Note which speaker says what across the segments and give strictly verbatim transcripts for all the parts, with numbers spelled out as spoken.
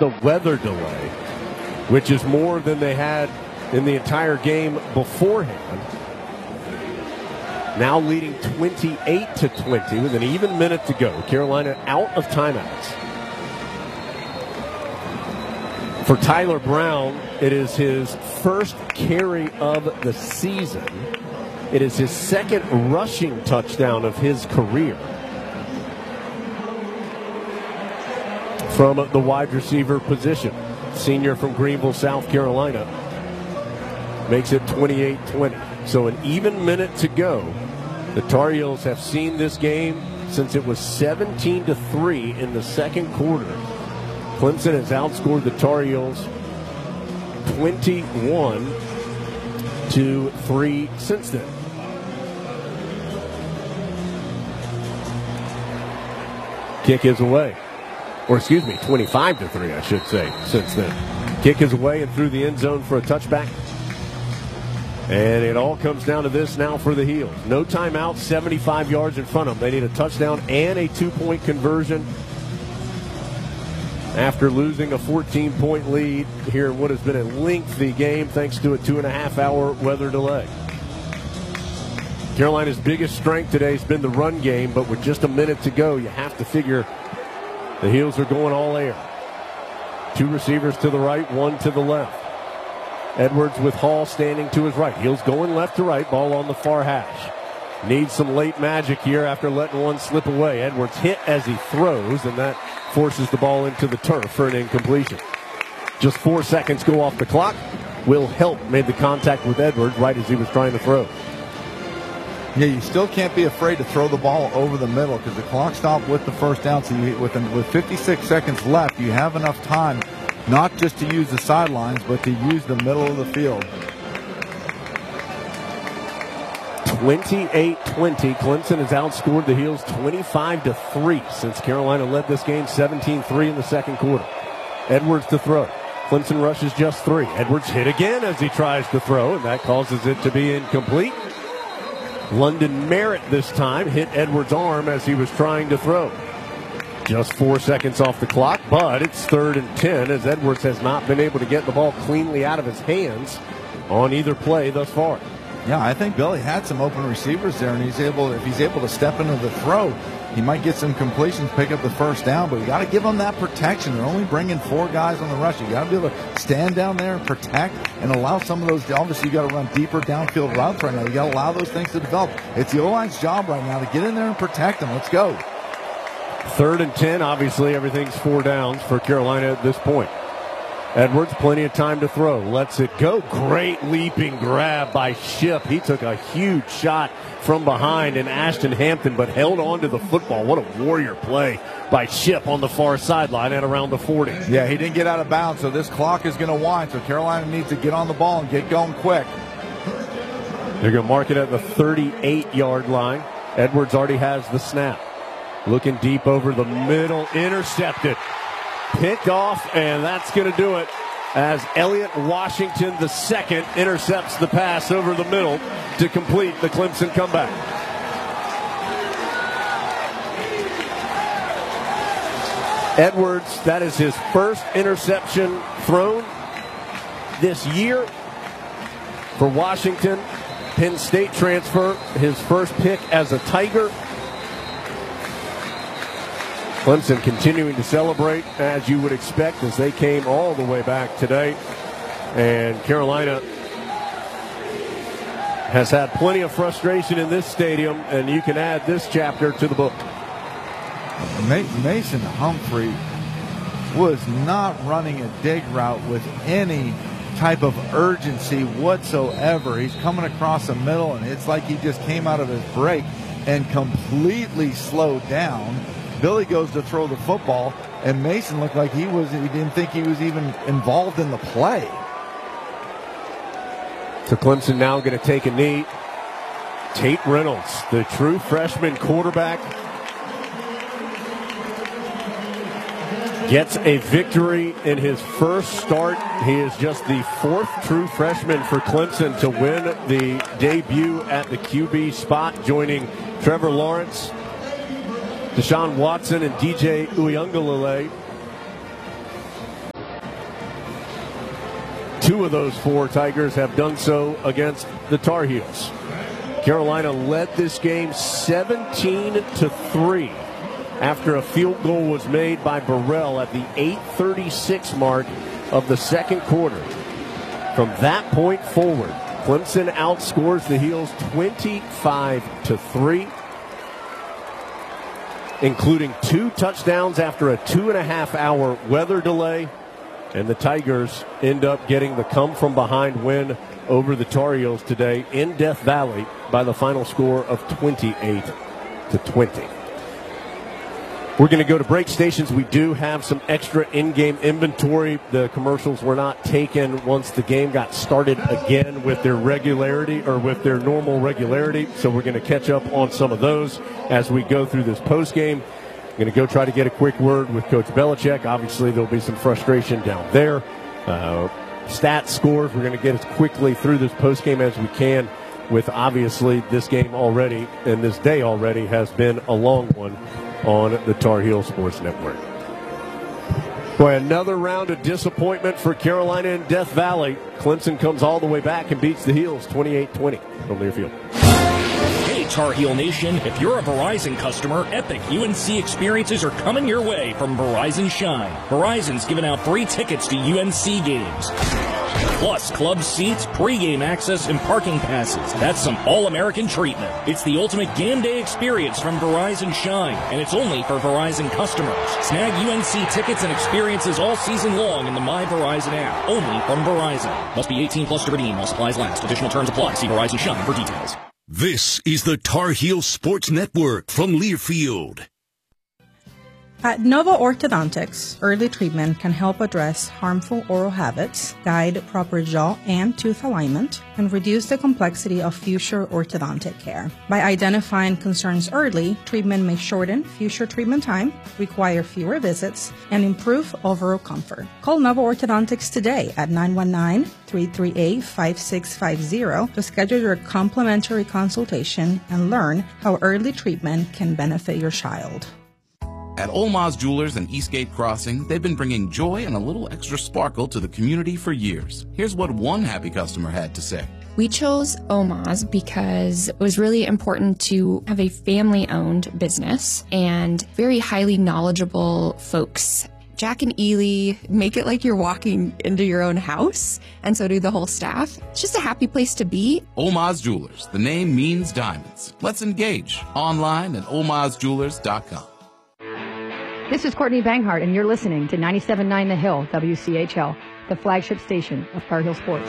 Speaker 1: the weather delay, which is more than they had in the entire game beforehand. Now leading twenty-eight to twenty with an even minute to go. Carolina out of timeouts. For Tyler Brown, it is his first carry of the season. It is his second rushing touchdown of his career. From the wide receiver position, senior from Greenville, South Carolina, makes it twenty-eight twenty. So an even minute to go. The Tar Heels have seen this game since it was seventeen to three in the second quarter. Clemson has outscored the Tar Heels twenty-one to three since then. Kick is away. Or excuse me, twenty-five to three, I should say, since then. Kick is away and through the end zone for a touchback. And it all comes down to this now for the Heels. No timeout, seventy-five yards in front of them. They need a touchdown and a two-point conversion after losing a fourteen-point lead here in what has been a lengthy game thanks to a two-and-a-half-hour weather delay. Carolina's biggest strength today has been the run game, but with just a minute to go, you have to figure the Heels are going all air. Two receivers to the right, one to the left. Edwards with Hall standing to his right. Heels going left to right, ball on the far hash. Needs some late magic here after letting one slip away. Edwards hit as he throws, and that forces the ball into the turf for an incompletion. Just four seconds go off the clock. Will Help made the contact with Edwards right as he was trying to throw.
Speaker 2: Yeah, you still can't be afraid to throw the ball over the middle because the clock stopped with the first down. So you, with, with fifty-six seconds left, you have enough time not just to use the sidelines, but to use the middle of the field.
Speaker 1: twenty-eight twenty. Clemson has outscored the Heels twenty-five to three since Carolina led this game seventeen three in the second quarter. Edwards to throw. Clemson rushes just three. Edwards hit again as he tries to throw, and that causes it to be incomplete. London Merritt this time hit Edwards' arm as he was trying to throw. Just four seconds off the clock, but it's third and ten as Edwards has not been able to get the ball cleanly out of his hands on either play thus far.
Speaker 2: Yeah, I think Billy had some open receivers there, and he's able, if he's able to step into the throw, he might get some completions, pick up the first down, but you got to give them that protection. They're only bringing four guys on the rush. You got to be able to stand down there and protect and allow some of those. Obviously, you got to run deeper downfield routes right now. You got to allow those things to develop. It's the O-line's job right now to get in there and protect them. Let's go.
Speaker 1: Third and ten. Obviously, everything's four downs for Carolina at this point. Edwards, plenty of time to throw. Lets it go. Great leaping grab by Shipp. He took a huge shot from behind in Ashton Hampton, but held on to the football. What a warrior play by Shipp on the far sideline at around the forty.
Speaker 2: Yeah, he didn't get out of bounds, so this clock is going to wind. So Carolina needs to get on the ball and get going quick.
Speaker 1: They're going to mark it at the thirty-eight-yard line. Edwards already has the snap. Looking deep over the middle. Intercepted. Picked off, and that's going to do it as Elliott Washington the second intercepts the pass over the middle to complete the Clemson comeback. Edwards, that is his first interception thrown this year for Washington. Penn State transfer, his first pick as a Tiger. Clemson continuing to celebrate, as you would expect, as they came all the way back today. And Carolina has had plenty of frustration in this stadium, and you can add this chapter to the book.
Speaker 2: Mason Humphrey was not running a dig route with any type of urgency whatsoever. He's coming across the middle, and it's like he just came out of his break and completely slowed down. Billy goes to throw the football, and Mason looked like he was, he didn't think he was even involved in the play.
Speaker 1: So Clemson now going to take a knee. Tate Reynolds, the true freshman quarterback, gets a victory in his first start. He is just the fourth true freshman for Clemson to win the debut at the Q B spot, joining Trevor Lawrence, Deshaun Watson, and D J Uiagalelei. two of those four Tigers have done so against the Tar Heels. Carolina led this game seventeen to three after a field goal was made by Burrell at the eight thirty-six mark of the second quarter. From that point forward, Clemson outscores the Heels twenty-five to three, including two touchdowns after a two and a half hour weather delay. And the Tigers end up getting the come-from-behind win over the Tar Heels today in Death Valley by the final score of twenty-eight to twenty. We're going to go to break stations. We do have some extra in-game inventory. The commercials were not taken once the game got started again with their regularity or with their normal regularity. So we're going to catch up on some of those as we go through this postgame. I'm going to go try to get a quick word with Coach Belichick. Obviously, there'll be some frustration down there. Uh, stats, scores, we're going to get as quickly through this postgame as we can with obviously this game already and this day already has been a long one on the Tar Heel Sports Network. Boy, another round of disappointment for Carolina in Death Valley. Clemson comes all the way back and beats the Heels twenty-eight twenty from Learfield.
Speaker 3: Hey, Tar Heel Nation, if you're a Verizon customer, epic U N C experiences are coming your way from Verizon Shine. Verizon's giving out free tickets to U N C games, plus club seats, pregame access, and parking passes. That's some all-American treatment. It's the ultimate game day experience from Verizon Shine, and it's only for Verizon customers. Snag U N C tickets and experiences all season long in the My Verizon app, only from Verizon. Must be eighteen plus to redeem while supplies last. Additional terms apply. See Verizon Shine for details.
Speaker 4: This is the Tar Heel Sports Network from Learfield.
Speaker 5: At Nova Orthodontics, early treatment can help address harmful oral habits, guide proper jaw and tooth alignment, and reduce the complexity of future orthodontic care. By identifying concerns early, treatment may shorten future treatment time, require fewer visits, and improve overall comfort. Call Nova Orthodontics today at nine one nine, three three eight, five six five zero to schedule your complimentary consultation and learn how early treatment can benefit your child.
Speaker 6: At Olmaz Jewelers and Eastgate Crossing, they've been bringing joy and a little extra sparkle to the community for years. Here's what one happy customer had to say.
Speaker 7: We chose Olmaz because it was really important to have a family-owned business and very highly knowledgeable folks. Jack and Ely make it like you're walking into your own house, and so do the whole staff. It's just a happy place to be.
Speaker 6: Olmaz Jewelers. The name means diamonds. Let's engage online at olmaz jewelers dot com.
Speaker 8: This is Courtney Banghart, and you're listening to ninety-seven point nine The Hill, W C H L, the flagship station of Tar Heel Sports.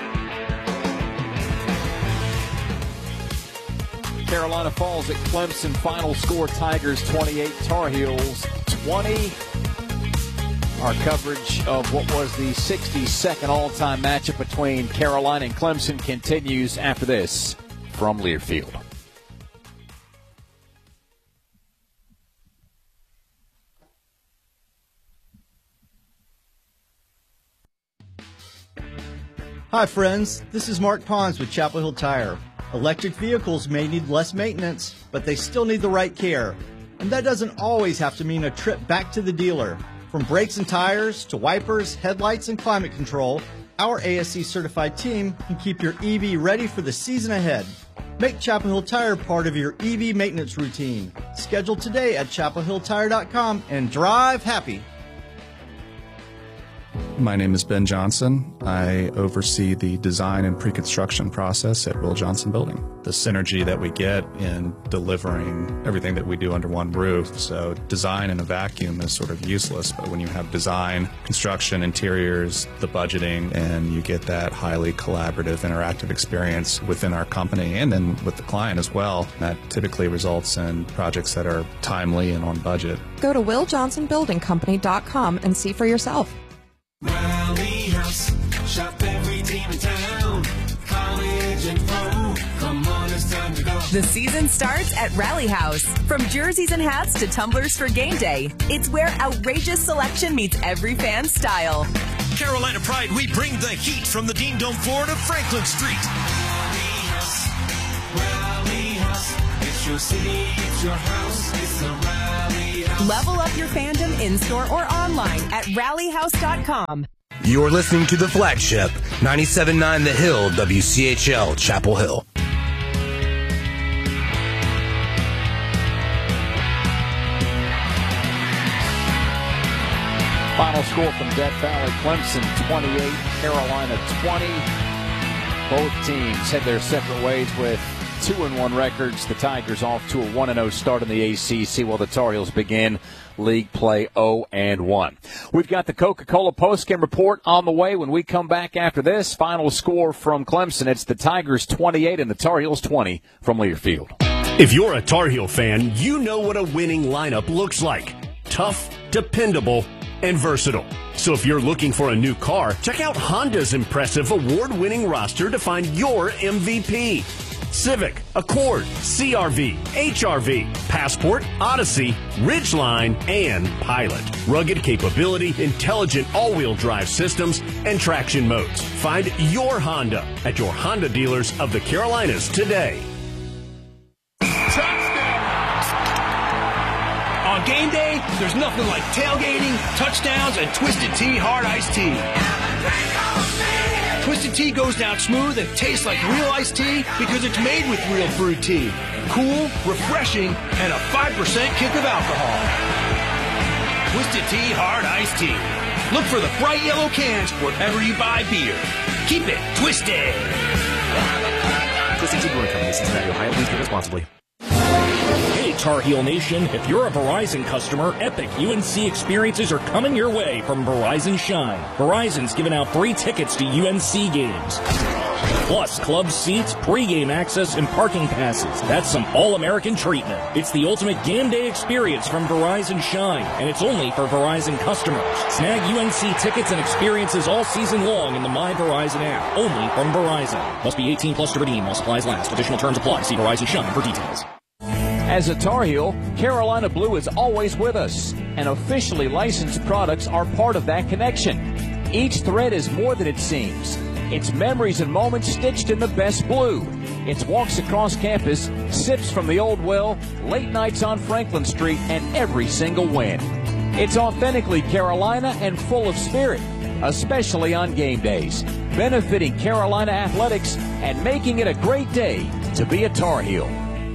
Speaker 9: Carolina falls at Clemson. Final score, Tigers twenty-eight, Tar Heels twenty. Our coverage of what was the sixty-second all-time matchup between Carolina and Clemson continues after this from Learfield.
Speaker 10: Hi friends, this is Mark Pons with Chapel Hill Tire. Electric vehicles may need less maintenance, but they still need the right care. And that doesn't always have to mean a trip back to the dealer. From brakes and tires to wipers, headlights, and climate control, our A S C certified team can keep your E V ready for the season ahead. Make Chapel Hill Tire part of your E V maintenance routine. Schedule today at chapel hill tire dot com and drive happy.
Speaker 11: My name is Ben Johnson. I oversee the design and pre-construction process at Will Johnson Building. The synergy that we get in delivering everything that we do under one roof. So design in a vacuum is sort of useless, but when you have design, construction, interiors, the budgeting, and you get that highly collaborative, interactive experience within our company and then with the client as well, that typically results in projects that are timely and on budget.
Speaker 12: Go to will johnson building company dot com and see for yourself.
Speaker 13: Rally House, shop every team in town. College and pro, come on, it's time to go.
Speaker 14: The season starts at Rally House. From jerseys and hats to tumblers for game day, it's where outrageous selection meets every fan's style.
Speaker 15: Carolina Pride, we bring the heat from the Dean Dome floor to Franklin Street.
Speaker 13: Rally House, Rally House, it's your city, it's your house, it's the Rally House.
Speaker 14: Level up your fandom in-store or online at rally house dot com.
Speaker 16: You're listening to the flagship, ninety-seven point nine The Hill, W C H L, Chapel Hill.
Speaker 9: Final score from Death Valley: Clemson twenty-eight, Carolina twenty. Both teams head their separate ways with two and one records. The Tigers off to a one and oh start in the A C C, while the Tar Heels begin league play oh and one. We've got the Coca-Cola postgame report on the way when we come back after this. Final score from Clemson: it's the Tigers twenty-eight and the Tar Heels twenty from Learfield.
Speaker 17: If you're a Tar Heel fan, you know what a winning lineup looks like: tough, dependable, and versatile. So if you're looking for a new car, check out Honda's impressive award-winning roster to find your M V P. Civic, Accord, C R V, H R V, Passport, Odyssey, Ridgeline, and Pilot. Rugged capability, intelligent all-wheel drive systems, and traction modes. Find your Honda at your Honda dealers of the Carolinas today.
Speaker 15: On game day, there's nothing like tailgating, touchdowns, and Twisted Tea Hard Iced Tea. Twisted Tea goes down smooth and tastes like real iced tea because it's made with real brewed tea. Cool, refreshing, and a five percent kick of alcohol. Twisted Tea Hard Iced Tea. Look for the bright yellow cans wherever you buy beer. Keep it twisted.
Speaker 3: Twisted Tea Brewing Company, Cincinnati, Ohio. Please drink responsibly. Hey, Tar Heel Nation, if you're a Verizon customer, epic U N C experiences are coming your way from Verizon Shine. Verizon's giving out free tickets to U N C games, plus club seats, pregame access, and parking passes. That's some all-American treatment. It's the ultimate game day experience from Verizon Shine, and it's only for Verizon customers. Snag U N C tickets and experiences all season long in the My Verizon app, only from Verizon. Must be eighteen plus to redeem while supplies last. Additional terms apply. See Verizon Shine for details.
Speaker 9: As a Tar Heel, Carolina Blue is always with us, and officially licensed products are part of that connection. Each thread is more than it seems. It's memories and moments stitched in the best blue. It's walks across campus, sips from the old well, late nights on Franklin Street, and every single win. It's authentically Carolina and full of spirit, especially on game days, benefiting Carolina athletics and making it a great day to be a Tar Heel.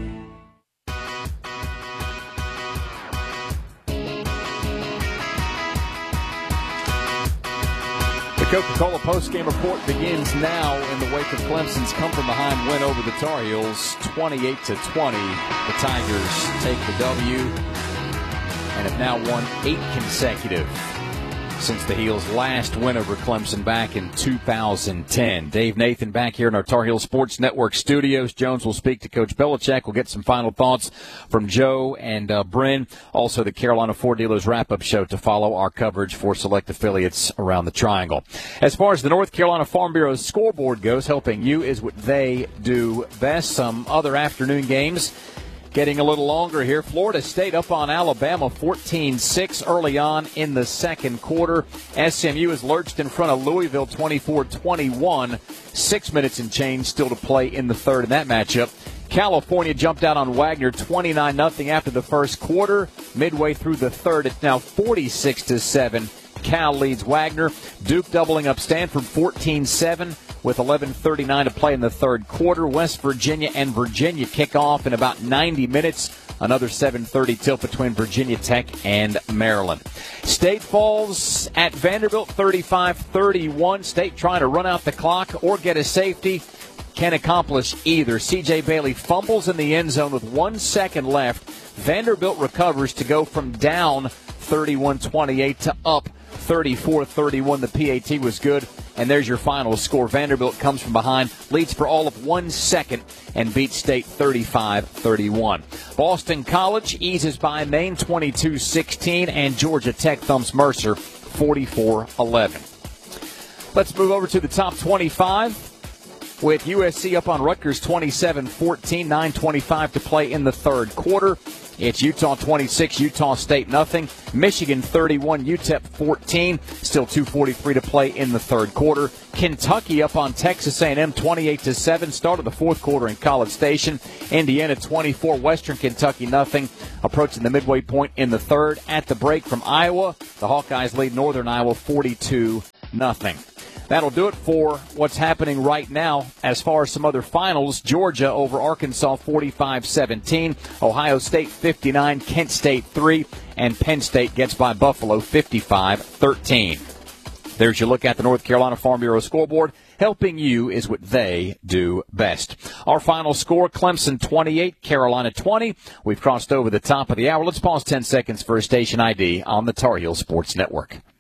Speaker 9: Coca-Cola postgame report begins now in the wake of Clemson's come-from-behind win over the Tar Heels, twenty-eight to twenty. The Tigers take the W and have now won eight consecutive since the Heels' last win over Clemson back in two thousand ten. Dave Nathan back here in our Tar Heel Sports Network studios. Jones will speak to Coach Belichick. We'll get some final thoughts from Joe and uh, Bryn. Also, the Carolina Ford Dealers wrap-up show to follow our coverage for select affiliates around the Triangle. As far as the North Carolina Farm Bureau's scoreboard goes, helping you is what they do best. Some other afternoon games getting a little longer here. Florida State up on Alabama fourteen six early on in the second quarter. S M U has lurched in front of Louisville twenty-four twenty-one. Six minutes and change still to play in the third in that matchup. California jumped out on Wagner twenty-nine nothing after the first quarter. Midway through the third, it's now forty-six to seven. Cal leads Wagner. Duke doubling up Stanford fourteen seven. With eleven thirty-nine to play in the third quarter. West Virginia and Virginia kick off in about ninety minutes. Another seven thirty tilt between Virginia Tech and Maryland. State falls at Vanderbilt thirty-five thirty-one. State trying to run out the clock or get a safety. Can't accomplish either. C J Bailey fumbles in the end zone with one second left. Vanderbilt recovers to go from down thirty-one twenty-eight to up thirty-four thirty-one. The P A T was good. And there's your final score. Vanderbilt comes from behind, leads for all of one second, and beats State thirty-five thirty-one. Boston College eases by Maine twenty-two sixteen, and Georgia Tech thumps Mercer forty-four eleven. Let's move over to the top twenty-five with U S C up on Rutgers twenty-seven fourteen, nine twenty-five to play in the third quarter. It's Utah twenty-six, Utah State nothing. Michigan thirty-one, U T E P fourteen. Still two forty-three to play in the third quarter. Kentucky up on Texas A and M twenty-eight to seven. Start of the fourth quarter in College Station. Indiana twenty-four, Western Kentucky nothing. Approaching the midway point in the third. At the break from Iowa, the Hawkeyes lead Northern Iowa forty-two nothing. That'll do it for what's happening right now. As far as some other finals, Georgia over Arkansas forty-five seventeen, Ohio State fifty-nine, Kent State three, and Penn State gets by Buffalo fifty-five thirteen. There's your look at the North Carolina Farm Bureau scoreboard. Helping you is what they do best. Our final score, Clemson twenty-eight, Carolina twenty. We've crossed over the top of the hour. Let's pause ten seconds for a station I D on the Tar Heel Sports Network.